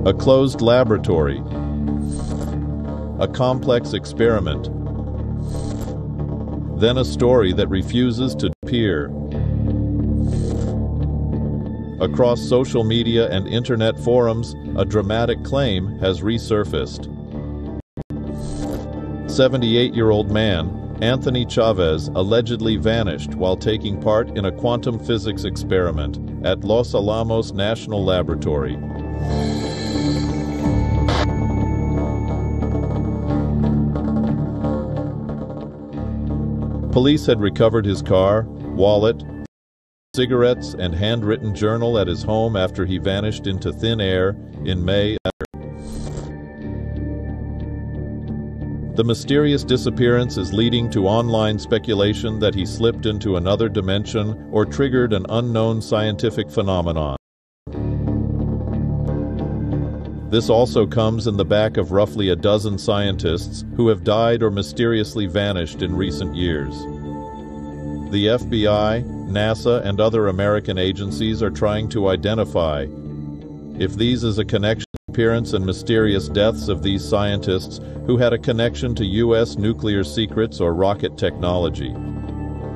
A closed laboratory. A complex experiment. Then a story that refuses to appear. Across social media and internet forums, a dramatic claim has resurfaced. 78-year-old man, Anthony Chavez, allegedly vanished while taking part in a quantum physics experiment at Los Alamos National Laboratory. Police had recovered his car, wallet, cigarettes, and handwritten journal at his home after he vanished into thin air in May. The mysterious disappearance is leading to online speculation that he slipped into another dimension or triggered an unknown scientific phenomenon. This also comes in the back of roughly a dozen scientists who have died or mysteriously vanished in recent years. The FBI, NASA, and other American agencies are trying to identify if these is a connection to the appearance and mysterious deaths of these scientists who had a connection to U.S. nuclear secrets or rocket technology.